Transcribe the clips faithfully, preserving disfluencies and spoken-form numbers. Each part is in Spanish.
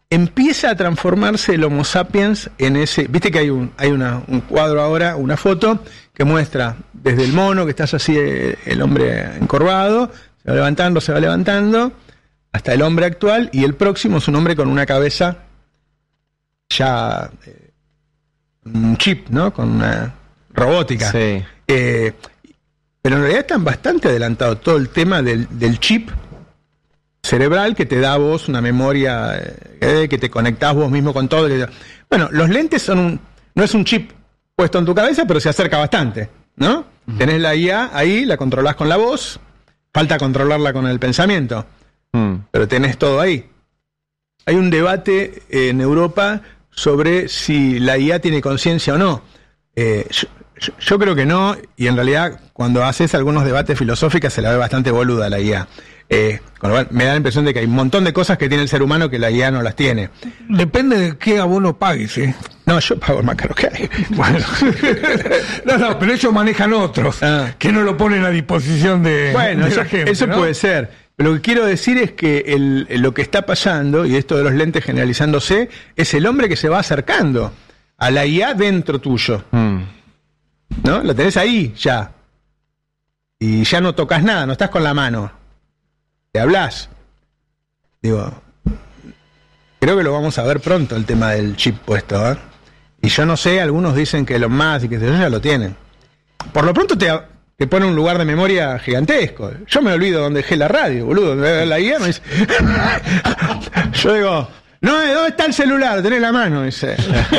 empieza a transformarse el Homo sapiens en ese... Viste que hay un hay una, un cuadro ahora, una foto, que muestra desde el mono, que estás así, el hombre encorvado, se va levantando, se va levantando, hasta el hombre actual, y el próximo es un hombre con una cabeza ya... Eh, un chip, ¿no? Con una robótica. Sí. Eh, pero en realidad están bastante adelantados todo el tema del, del chip cerebral que te da a vos una memoria, eh, que te conectás vos mismo con todo. Bueno, los lentes son un, no es un chip puesto en tu cabeza, pero se acerca bastante, ¿no? Uh-huh. Tenés la I A ahí, la controlás con la voz, falta controlarla con el pensamiento, uh-huh. pero tenés todo ahí. Hay un debate eh, en Europa sobre si la I A tiene conciencia o no. Eh, yo, yo, yo creo que no, y en realidad cuando haces algunos debates filosóficos se la ve bastante boluda la I A. Eh, con lo cual me da la impresión de que hay un montón de cosas que tiene el ser humano que la I A no las tiene. Depende de qué abono pagues, ¿eh? No, yo pago el más caro que hay. Bueno. no, no, pero ellos manejan otros, ah. que no lo ponen a disposición de, bueno, de eso, la gente, eso ¿no? puede ser. Pero lo que quiero decir es que el, lo que está pasando, y esto de los lentes generalizándose, es el hombre que se va acercando a la I A dentro tuyo. Mm. ¿No? Lo tenés ahí ya. Y ya no tocas nada, no estás con la mano. Te hablas. Digo, creo que lo vamos a ver pronto, el tema del chip puesto, ¿eh? Y yo no sé, algunos dicen que los más y que ya lo tienen. Por lo pronto te, te pone un lugar de memoria gigantesco. Yo me olvido donde dejé la radio, boludo. La I A me dice... Yo digo, no, ¿dónde está el celular? Tenés la mano, dice.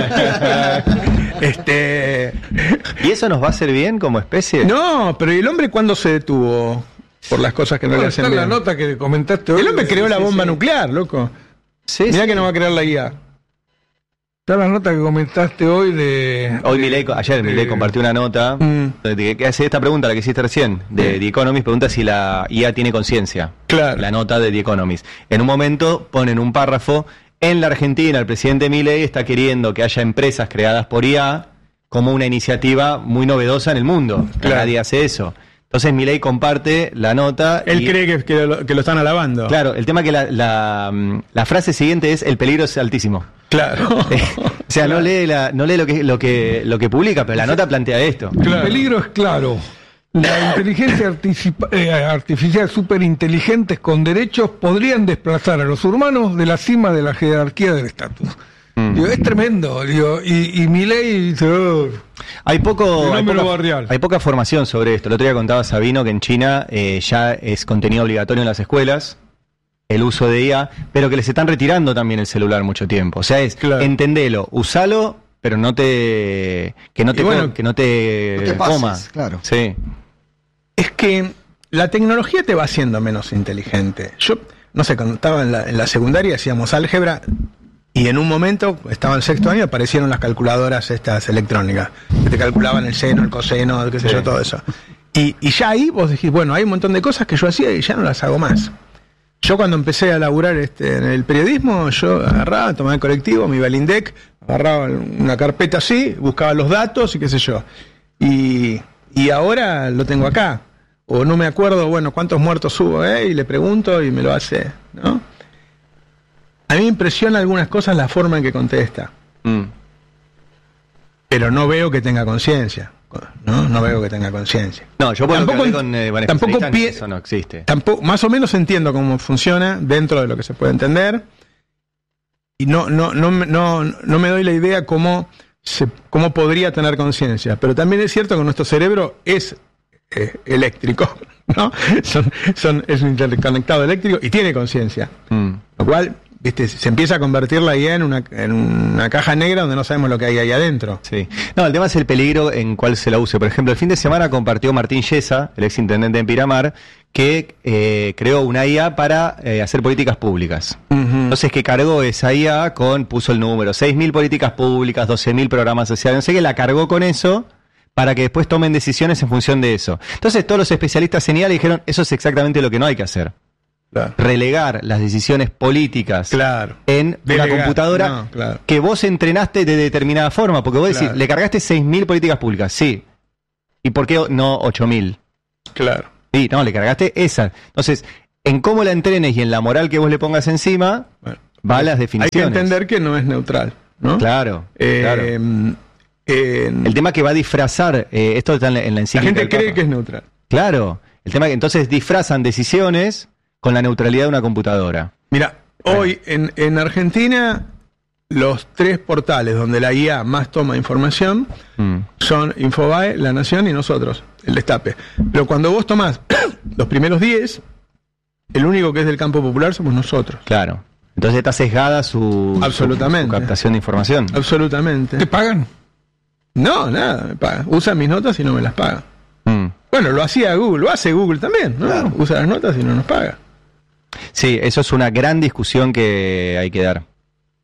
este... ¿Y eso nos va a hacer bien como especie? No, pero ¿y el hombre cuándo se detuvo? Por las cosas que no, no le hacen bien. La nota que comentaste hoy. El hombre creó la bomba sí, sí. nuclear, loco. Sí, Mirá sí. que no va a crear la I A. Está la nota que comentaste hoy de... Hoy Milei, ayer Milei compartió una nota mm. de que hace esta pregunta, la que hiciste recién, de The Economist, pregunta si la I A tiene conciencia. Claro. La nota de The Economist. En un momento ponen un párrafo, en la Argentina el presidente Milei está queriendo que haya empresas creadas por I A como una iniciativa muy novedosa en el mundo. Claro. Nadie hace eso. Entonces Milei comparte la nota. Él y, cree que, que, lo, que lo están alabando. Claro, el tema que la, la, la frase siguiente es: el peligro es altísimo. Claro. o sea, claro. no lee la, no lee lo que lo que lo que publica, pero la nota plantea esto. Claro. El peligro es claro. La inteligencia artifici- eh, artificial superinteligentes con derechos podrían desplazar a los humanos de la cima de la jerarquía del estatus. Mm. Digo, es tremendo, digo, y, y Milei dice, oh, hay poco hay poca, barrial. hay poca formación sobre esto. El otro día contaba Sabino que en China eh, ya es contenido obligatorio en las escuelas el uso de I A, pero que les están retirando también el celular mucho tiempo. O sea, es claro. entendelo, usalo, pero no te que no te bueno, que no te, no te pases, coma. Claro. Sí. Es que la tecnología te va haciendo menos inteligente. Yo no sé, cuando estaba en la, en la secundaria hacíamos álgebra. Y en un momento, estaba en sexto año, aparecieron las calculadoras estas electrónicas, que te calculaban el seno, el coseno, el qué sé sí. yo, todo eso. Y, y ya ahí vos decís, bueno, hay un montón de cosas que yo hacía y ya no las hago más. Yo cuando empecé a laburar este, en el periodismo, yo agarraba, tomaba el colectivo, me iba al INDEC, agarraba una carpeta así, buscaba los datos y qué sé yo. Y, y ahora lo tengo acá. O no me acuerdo, bueno, cuántos muertos hubo, ¿eh? Y le pregunto y me lo hace, ¿no? A mí me impresiona algunas cosas la forma en que contesta. Mm. Pero no veo que tenga conciencia. ¿no? No veo que tenga conciencia. No, yo por tampoco, lo que con eh, tampoco pie, eso no existe. Tampoco, más o menos entiendo cómo funciona dentro de lo que se puede entender. Y no, no, no, no, no me doy la idea cómo, se, cómo podría tener conciencia. Pero también es cierto que nuestro cerebro es eh, eléctrico, ¿no? Son, son, es un interconectado eléctrico y tiene conciencia. Mm. Lo cual, viste, se empieza a convertir la I A en una, en una caja negra donde no sabemos lo que hay ahí adentro. Sí. No, el tema es el peligro en cuál se la use. Por ejemplo, el fin de semana compartió Martín Yesa, el ex intendente de Piramar, que eh, creó una I A para eh, hacer políticas públicas. Uh-huh. Entonces, que cargó esa I A con, puso el número, seis mil políticas públicas, doce mil programas sociales, no sé qué, la cargó con eso para que después tomen decisiones en función de eso. Entonces, todos los especialistas en I A le dijeron, eso es exactamente lo que no hay que hacer. Claro. Relegar las decisiones políticas claro. en Delegar. una computadora no, claro. que vos entrenaste de determinada forma, porque vos decís, claro. le cargaste seis mil políticas públicas, sí. ¿Y por qué no ocho mil? Claro. Sí, no, le cargaste esa. Entonces, en cómo la entrenes y en la moral que vos le pongas encima, bueno, va a las definiciones. Hay que entender que no es neutral, ¿no? Claro, Eh, claro. eh, El tema que va a disfrazar, eh, esto está en la, en la la encíclica gente del cree Papa. que es neutral. Claro, el tema que entonces disfrazan decisiones con la neutralidad de una computadora. Mira, hoy en, en Argentina los tres portales donde la I A más toma información Mm. son Infobae, La Nación y nosotros, el Destape. Pero cuando vos tomás los primeros diez, el único que es del campo popular somos nosotros. Claro. Entonces está sesgada su, Absolutamente. su, su captación de información. Absolutamente. ¿Te pagan? No, nada, me pagan. Usan mis notas y no me las pagan. Mm. Bueno, lo hacía Google, lo hace Google también, ¿no? Claro. Usa las notas y no nos paga. Sí, eso es una gran discusión que hay que dar.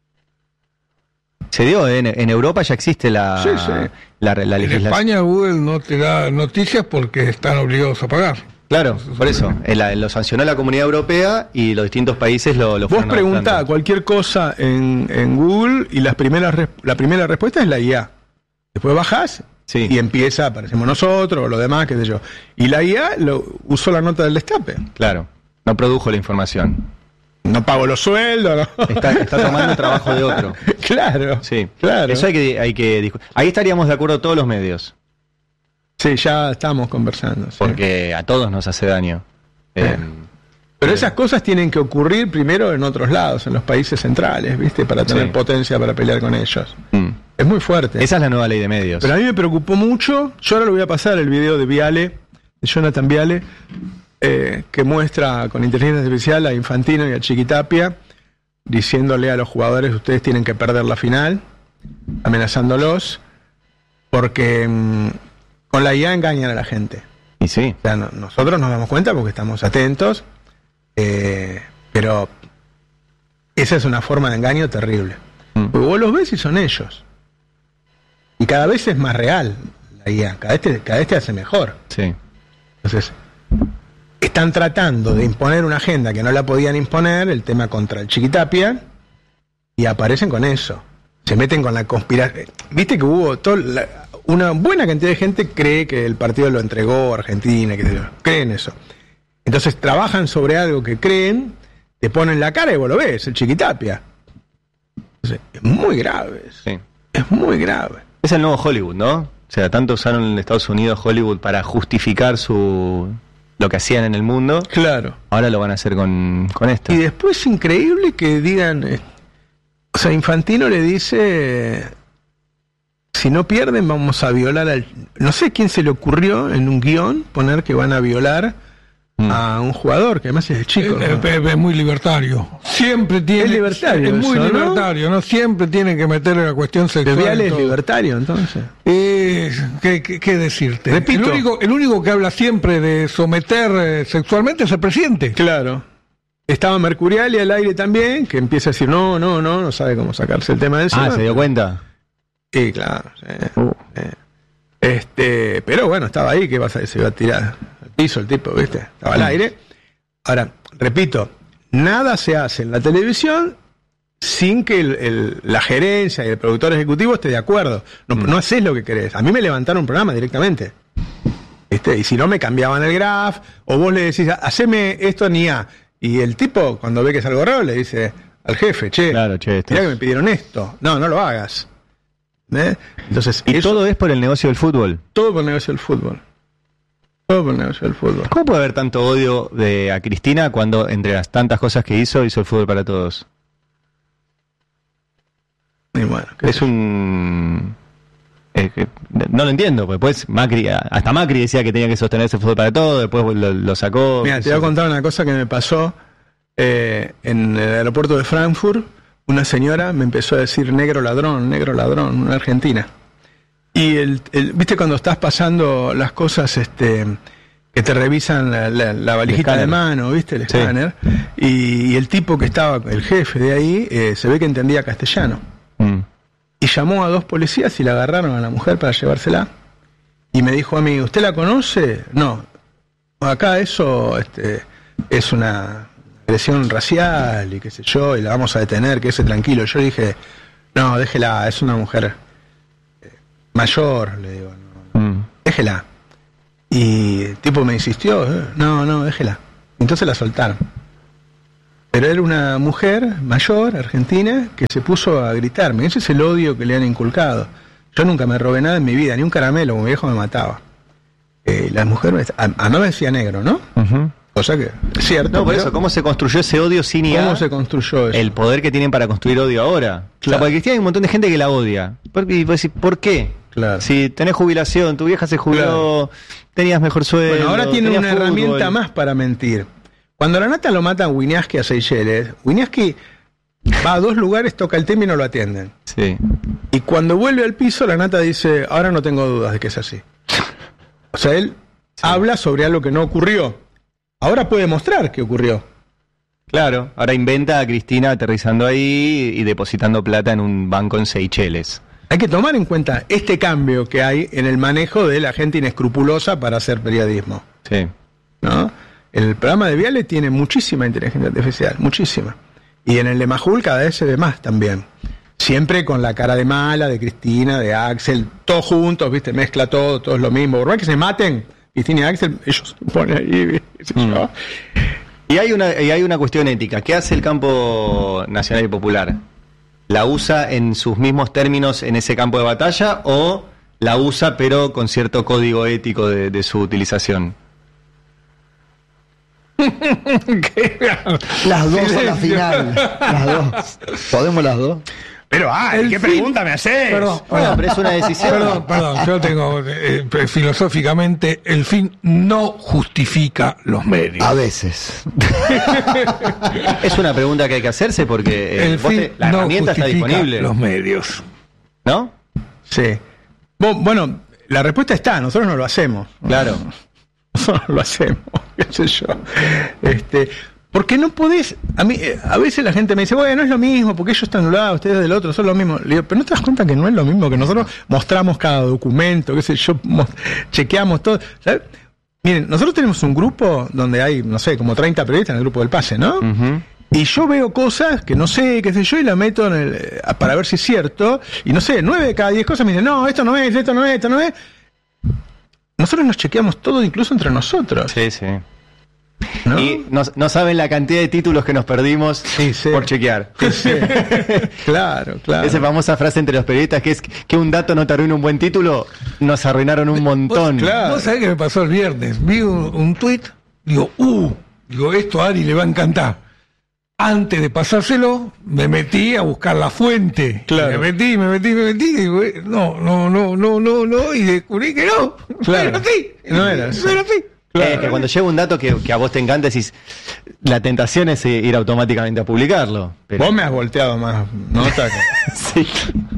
Se dio, en, en Europa ya existe la, Sí, sí. la, la En legislación. España Google no te da noticias porque están obligados a pagar. Claro, por eso. En la- lo sancionó la Comunidad Europea y los distintos países lo, lo Vos fueron preguntá adoptando. cualquier cosa en, en Google y las primeras res- la primera respuesta es la I A. Después bajás Sí. y empieza, aparecemos nosotros o lo demás, qué sé yo. Y la I A lo, usó la nota del Destape. Claro, no produjo la información. No pago los sueldos, ¿no? Está, está tomando el trabajo de otro. Claro. Sí, Claro. Eso hay que, hay que discutir. Ahí estaríamos de acuerdo todos los medios, Sí, ya estamos conversando. sí. porque a todos nos hace daño. Eh, Pero esas cosas tienen que ocurrir primero en otros lados, en los países centrales, ¿viste? Para tener Sí. potencia para pelear con ellos. mm. Es muy fuerte. Esa es la nueva ley de medios. Pero a mí me preocupó mucho. Yo ahora lo voy a pasar el video de Viale, de Jonathan Viale, eh, que muestra con inteligencia artificial a Infantino y a Chiquitapia, diciéndole a los jugadores: ustedes tienen que perder la final, amenazándolos, porque mm, con la I A engañan a la gente. Y sí, O sea, no- nosotros nos damos cuenta porque estamos atentos, eh, pero esa es una forma de engaño terrible. Mm. Porque vos los ves y son ellos. Y cada vez es más real la I A, cada vez te, cada vez te hace mejor. sí. Entonces, están tratando de imponer una agenda que no la podían imponer, el tema contra el Chiquitapia, y aparecen con eso. Se meten con la conspiración. Viste que hubo todo la- una buena cantidad de gente cree que el partido lo entregó a Argentina, que creen eso. Entonces trabajan sobre algo que creen, te ponen la cara y vos lo ves, el Chiquitapia. Entonces, es muy grave eso. sí. Es muy grave. Es el nuevo Hollywood, ¿no? O sea, tanto usaron en Estados Unidos Hollywood para justificar su lo que hacían en el mundo. Claro. Ahora lo van a hacer con, con esto. Y después es increíble que digan, eh, o sea, Infantino le dice, si no pierden vamos a violar al... No sé quién se le ocurrió en un guión poner que van a violar Mm. a un jugador, que además es el chico. Es, ¿no? es- es muy libertario. Siempre tiene. Es libertario Es muy eso, ¿no? libertario, ¿no? Siempre tiene que meterle la cuestión Que sexual. Viale y es todo. libertario, entonces. Eh, ¿qué, qué, qué decirte? Repito. El único, el único que habla siempre de someter eh, sexualmente es el presidente. Claro. Estaba Mercuriali al aire también, que empieza a decir, no, no, no, no sabe cómo sacarse el tema de encima. Ah, ¿se dio cuenta? Sí, claro. sí. Uh. Eh, Este, pero bueno, estaba ahí, que vas a, se iba a tirar al piso el tipo, ¿viste? Estaba al aire. Ahora, repito, nada se hace en la televisión sin que el- el- la gerencia y el productor ejecutivo esté de acuerdo. No, no haces lo que querés. A mí me levantaron un programa directamente. ¿Viste? Y si no, me cambiaban el graph, o vos le decís, haceme esto ni A. Y el tipo, cuando ve que es algo raro, le dice al jefe, che, Claro, che, esto mirá es- que me pidieron esto. No, no lo hagas. ¿Eh? Entonces, Y eso- todo es por el negocio del fútbol. todo por el negocio del fútbol. Todo por el negocio del fútbol. ¿Cómo puede haber tanto odio de a Cristina cuando entre las tantas cosas que hizo, hizo el fútbol para todos? Y bueno, qué Es sé yo. un... eh, que- no lo entiendo, porque después Macri, hasta Macri decía que tenía que sostenerse el fútbol para todo, después lo, lo sacó. Mira, te voy a contar una cosa que me pasó eh, en el aeropuerto de Frankfurt. Una señora me empezó a decir negro ladrón, negro ladrón, una argentina. Y el, el- viste cuando estás pasando las cosas, este, que te revisan la, la- la valijita escáner. de mano, viste, el Sí. escáner, y, y el tipo que estaba, el jefe de ahí, eh, se ve que entendía castellano. Mm. Y llamó a dos policías y la agarraron a la mujer para llevársela. Y me dijo a mí, ¿usted la conoce? No. Acá eso este, es una agresión racial y qué sé yo, y la vamos a detener, quédese tranquilo. Yo dije, no, déjela, es una mujer eh, mayor, le digo, no, Mm. déjela. Y el tipo me insistió, "Eh, no, no, déjela". Entonces la soltaron. Pero era una mujer mayor, argentina, que se puso a gritarme. Ese es el odio que le han inculcado. Yo nunca me robé nada en mi vida, ni un caramelo, mi viejo me mataba. Eh, la mujer, me, a, a no me decía negro, ¿no? Uh-huh. O sea que, es cierto. No, por eso, ¿cómo se construyó ese odio sin I A? ¿Cómo se construyó eso? El poder que tienen para construir odio ahora. Claro. O sea, porque Cristina hay un montón de gente que la odia. ¿Por, y vos decís, ¿por qué? Claro. Si tenés jubilación, tu vieja se jubiló, claro. tenías mejor sueldo. Bueno, ahora tiene una fútbol. herramienta más para mentir. Cuando la nata lo matan Wieniawski a Seychelles, Wieniawski va a dos lugares, toca el tema y no lo atienden. Sí. Y cuando vuelve al piso, la nata dice, ahora no tengo dudas de que es así. O sea, él sí. habla sobre algo que no ocurrió. Ahora puede mostrar que ocurrió. Claro, ahora inventa a Cristina aterrizando ahí y depositando plata en un banco en Seychelles. Hay que tomar en cuenta este cambio que hay en el manejo de la gente inescrupulosa para hacer periodismo. Sí. ¿No? El programa de Viale tiene muchísima inteligencia artificial, muchísima. Y en el de Majul cada vez se ve más también. Siempre con la cara de mala, de Cristina, de Axel, todos juntos, ¿viste? Mezcla todo, todo es lo mismo. ¿Verdad que se maten? Cristina y Axel, ellos se ponen ahí, ¿sí? mm. Y hay una y hay una cuestión ética. ¿Qué hace el campo nacional y popular? ¿La usa en sus mismos términos en ese campo de batalla o la usa pero con cierto código ético de, de su utilización? Las dos a la final. Las dos. ¿Podemos las dos? Pero, ah, El ¿qué fin- pregunta me haces? Perdón, Bueno, pero es una decisión. Perdón, perdón, yo tengo, eh, eh, filosóficamente, el fin no justifica los medios. A veces. Es una pregunta que hay que hacerse porque eh, El vos fin te- la no herramienta está justifica disponible, los medios. ¿no? Sí. Bo- Bueno, la respuesta está, nosotros no lo hacemos. Claro. Nosotros no lo hacemos, qué sé yo. Este, porque no podés, a mí, eh, a veces la gente me dice, bueno, no es lo mismo, porque ellos están de un lado, ustedes del otro, son lo mismo. Le digo, pero no te das cuenta que no es lo mismo, que nosotros mostramos cada documento, qué sé yo, mo- chequeamos todo. ¿Sabes? Miren, nosotros tenemos un grupo donde hay, no sé, como treinta periodistas en el grupo del Pase, ¿no? Ujú. Y yo veo cosas que no sé, qué sé yo, y la meto en el, eh, para ver si es cierto. Y no sé, nueve de cada diez cosas me dicen, no, esto no es, esto no es, esto no es. Nosotros nos chequeamos todo, incluso entre nosotros. Sí, sí. ¿No? Y no, no saben la cantidad de títulos que nos perdimos Sí, sí. por chequear. Sí, sí. Claro, claro. Esa famosa frase entre los periodistas que es que un dato no te arruina un buen título, nos arruinaron un montón. Vos, Claro. vos sabés qué me pasó el viernes. Vi un, un tuit, digo, uh, digo, esto a Ari le va a encantar. Antes de pasárselo, me metí a buscar la fuente. Claro. Me metí, me metí, me metí, y digo, eh, no, no, no, no, no, no, y descubrí que no. Claro. No era así. No era así. No era así. Claro. Es que cuando llega un dato que, que a vos te encanta, decís, la tentación es ir automáticamente a publicarlo. Pero... Vos me has volteado más, ¿no? Taca. Sí.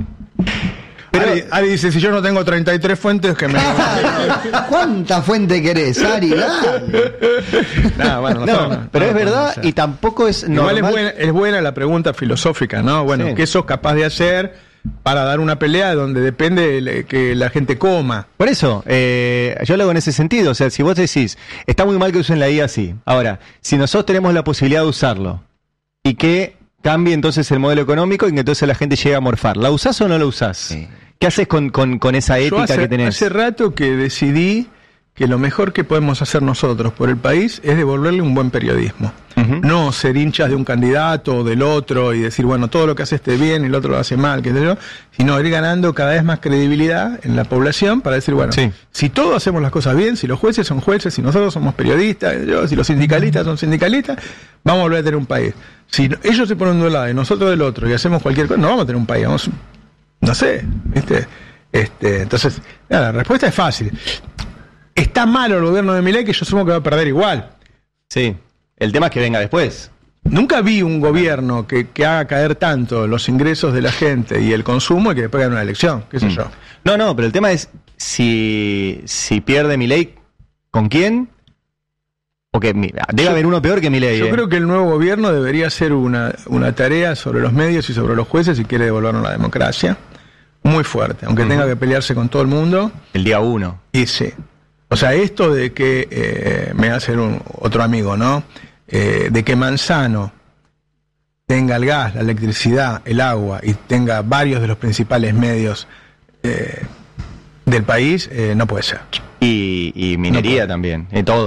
Pero Ari, Ari dice, si yo no tengo treinta y tres fuentes, que me... ¿Cuánta fuente querés, Ari? Dale. Nah, bueno, No, nosotros no, pero no es podemos verdad hacer. y tampoco es Igual es normal. buena, es buena la pregunta filosófica, ¿no? Bueno, Sí. ¿qué sos capaz de hacer para dar una pelea donde depende de que la gente coma? Por eso, eh, yo lo hago en ese sentido. O sea, si vos decís, está muy mal que usen la I A así. Ahora, si nosotros tenemos la posibilidad de usarlo y que cambie entonces el modelo económico y que entonces la gente llegue a morfar, ¿la usás o no la usás? Sí. ¿Qué haces con, con, con esa Yo ética hace, que tenés? hace rato que decidí que lo mejor que podemos hacer nosotros por el país es devolverle un buen periodismo. Ujú. No ser hinchas de un candidato o del otro y decir, bueno, todo lo que hace esté bien y el otro lo hace mal, qué sé yo, sino ir ganando cada vez más credibilidad en la población para decir, bueno, Sí. si todos hacemos las cosas bien, si los jueces son jueces, si nosotros somos periodistas, qué sé yo, si los sindicalistas son sindicalistas, vamos a volver a tener un país. Si no- ellos se ponen de un lado y nosotros del otro y hacemos cualquier cosa, no vamos a tener un país, vamos, no sé, ¿viste? Este, entonces, nada, la respuesta es fácil. Está malo el gobierno de Milei, que yo supongo que va a perder igual. Sí, el tema es que venga después. Nunca vi un gobierno que, que haga caer tanto los ingresos de la gente y el consumo y que después gane una elección, qué sé Mm. yo. No, no, pero el tema es si, si pierde Milei, ¿con quién? Porque mira, debe Yo- haber uno peor que Milei. Yo eh. creo que el nuevo gobierno debería hacer una, una tarea sobre los medios y sobre los jueces si quiere devolvernos la democracia. Muy fuerte, aunque Ujú. tenga que pelearse con todo el mundo. El día uno. Y sí. O sea, esto de que, eh, me hace un, otro amigo, ¿no? Eh, de que Manzano tenga el gas, la electricidad, el agua y tenga varios de los principales medios eh, del país, eh, no puede ser. Y, y minería No puede. también, y todo.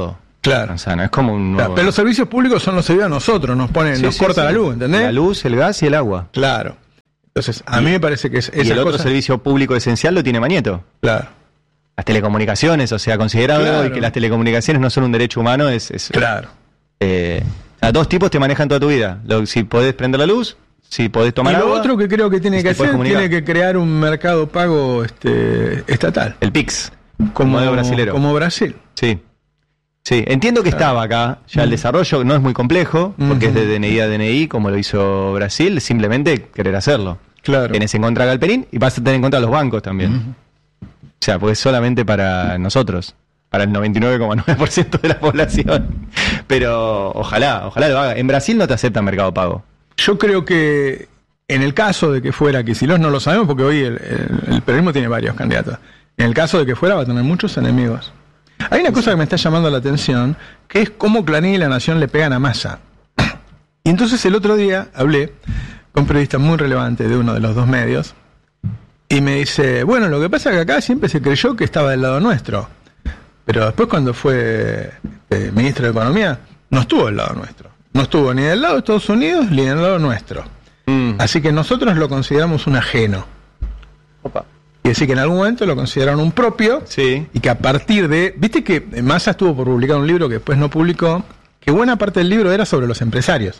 Claro. O sea, no es como un nuevo... Claro, pero los servicios públicos son los servicios a nosotros, nos ponen, Sí, nos sí, corta sí. la luz, ¿entendés? La luz, el gas y el agua. Claro. Entonces, a mí me parece que es Y esa el otro cosa- servicio público esencial lo tiene Mañeto. Claro. Las telecomunicaciones, o sea, considerado Claro. hoy que las telecomunicaciones no son un derecho humano, es... es Claro. eh, o sea, dos tipos te manejan toda tu vida. Lo- si podés prender la luz, si podés tomar Y lo agua, otro que creo que tiene y que te podés hacer, comunicar. tiene que crear un mercado pago este, estatal. el P I X, Como, modelo brasilero. como Brasil. Sí. Sí, entiendo que estaba acá, ya el desarrollo no es muy complejo, porque es de D N I a D N I, como lo hizo Brasil, simplemente querer hacerlo. Claro. Tenés en contra a Galperín y vas a tener en contra a los bancos también. O sea, porque es solamente para nosotros, para el noventa y nueve coma nueve por ciento de la población. Pero ojalá, ojalá lo haga. En Brasil no te aceptan Mercado Pago. Yo creo que en el caso de que fuera Kicillof, no lo sabemos porque hoy el, el, el peronismo tiene varios candidatos. En el caso de que fuera va a tener muchos enemigos. Hay una cosa que me está llamando la atención, que es cómo Clarín y La Nación le pegan a Massa. Y entonces el otro día hablé con un periodista muy relevante de uno de los dos medios, y me dice, bueno, lo que pasa es que acá siempre se creyó que estaba del lado nuestro, pero después cuando fue eh, ministro de Economía, no estuvo del lado nuestro. No estuvo ni del lado de Estados Unidos ni del lado nuestro. Mm. Así que nosotros lo consideramos un ajeno. Opa. Y decir que en algún momento lo consideraron un propio, Sí. y que a partir de... Viste que Massa estuvo por publicar un libro que después no publicó, que buena parte del libro era sobre los empresarios.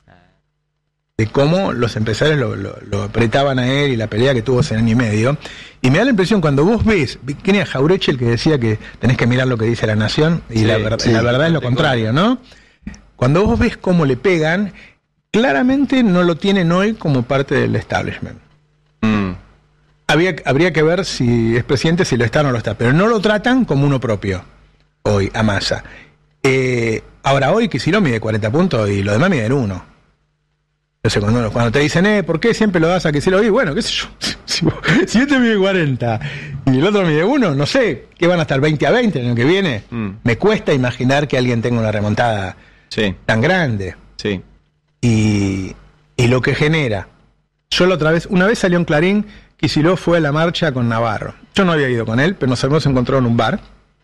De cómo los empresarios lo, lo, lo apretaban a él y la pelea que tuvo hace año y medio. Y me da la impresión, cuando vos ves, ¿quién era Jauretche el que decía que tenés que mirar lo que dice La Nación? Y Sí, la, ver- sí, la verdad es lo te contrario, ¿no? Cuando vos ves cómo le pegan, claramente no lo tienen hoy como parte del establishment. Mm. Había, habría que ver si es presidente, si lo está o no lo está, pero no lo tratan como uno propio hoy, a Massa. Eh, ahora, hoy Kicillof mide cuarenta puntos y los demás miden uno. Entonces, cuando, cuando te dicen, eh, ¿por qué siempre lo das a Kicillof? Y bueno, qué sé yo, si, vos- si este mide cuarenta y el otro mide uno, no sé, ¿qué van a estar veinte a veinte el año que viene? Mm. Me cuesta imaginar que alguien tenga una remontada Sí, tan grande. sí. Y, y lo que genera. Yo la otra vez, una vez salió en Clarín, Kicillof fue a la marcha con Navarro. Yo no había ido con él, pero nos habíamos encontrado en un bar,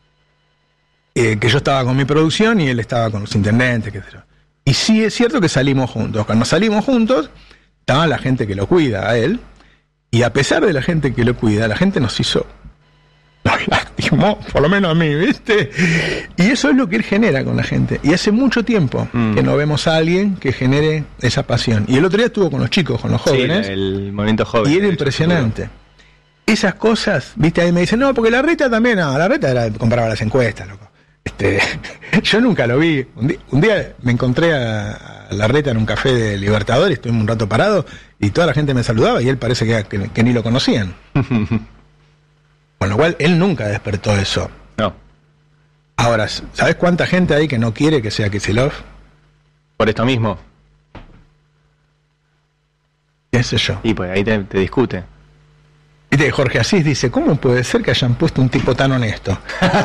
eh, que yo estaba con mi producción y él estaba con los intendentes, qué sé yo. Y sí es cierto que salimos juntos. Cuando salimos juntos, estaba la gente que lo cuida a él, y a pesar de la gente que lo cuida, la gente nos hizo... Nos lastimó, por lo menos a mí, ¿viste? Y eso es lo que él genera con la gente. Y hace mucho tiempo Mm. que no vemos a alguien que genere esa pasión. Y el otro día estuvo con los chicos, con los jóvenes, Sí, el movimiento joven. y era de hecho, impresionante. Esas cosas, ¿viste? Ahí me dicen, no, porque la reta también, no, la reta era, compraba las encuestas, loco. Este, yo nunca lo vi. Un día, un día me encontré a, a la reta en un café de Libertadores, estuvimos un rato parado, y toda la gente me saludaba, y él parece que, que, que ni lo conocían. Con lo cual, él nunca despertó eso. No, Ahora, ¿sabes cuánta gente hay que no quiere que sea Kicillof? por esto mismo. ¿Qué sé yo? Y pues ahí te, te discute. Viste, Jorge Asís dice, ¿cómo puede ser que hayan puesto un tipo tan honesto?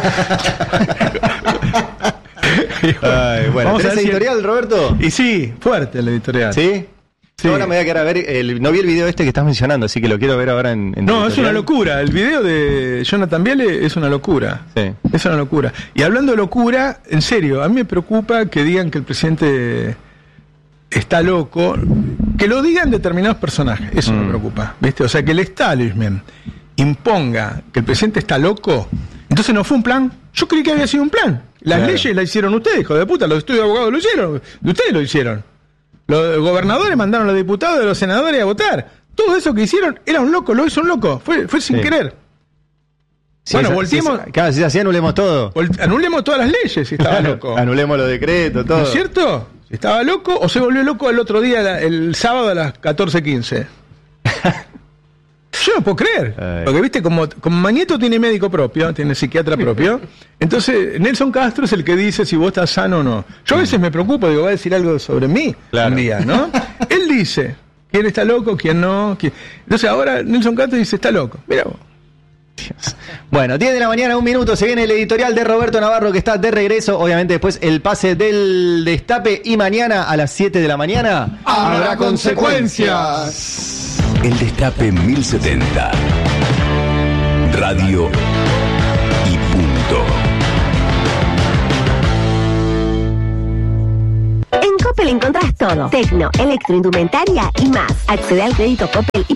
Ay, bueno, Vamos a ¿tenés ver si- editorial, Roberto? Y sí, fuerte el editorial. ¿Sí? Sí. Yo ahora me voy a quedar a ver, el, no vi el video este que estás mencionando, así que lo quiero ver ahora en, en tu No, es una editorial. locura. El video de Jonathan Viale es una locura. Sí. Es una locura. Y hablando de locura, en serio, a mí me preocupa que digan que el presidente está loco, que lo digan determinados personajes. Eso me Mm. preocupa. ¿Viste? O sea, que el establishment imponga que el presidente está loco. Entonces no fue un plan. Yo creí que había sido un plan. Las Claro. leyes las hicieron ustedes, hijo de puta. Los estudios de abogados lo hicieron. Ustedes lo hicieron. Los gobernadores mandaron a los diputados y a los senadores a votar. Todo eso que hicieron era un loco, lo hizo un loco. Fue, fue sin Sí. querer. Si Bueno, es- volteemos- si es- claro, si así anulemos todo. Vol- Anulemos todas las leyes si estaba loco. Anulemos los decretos, todo. ¿No es cierto? Si estaba loco o se volvió loco el otro día, la- el sábado a las catorce quince. Yo no puedo creer. Ay. Porque, viste, como, como Mañeto tiene médico propio, tiene psiquiatra propio, entonces Nelson Castro es el que dice si vos estás sano o no. Yo a veces me preocupo, digo, va a decir algo sobre mí Claro. un día, ¿no? Él dice quién está loco, quién no. Quién... Entonces ahora Nelson Castro dice está loco. Mira vos. Bueno, diez de la mañana, un minuto, se viene el editorial de Roberto Navarro que está de regreso. Obviamente después el pase del destape y mañana a las siete de la mañana Habrá consecuencias. El Destape mil setenta. Radio y punto. Coppel encontrás todo. Tecno, electroindumentaria y más. Accede al crédito Coppel y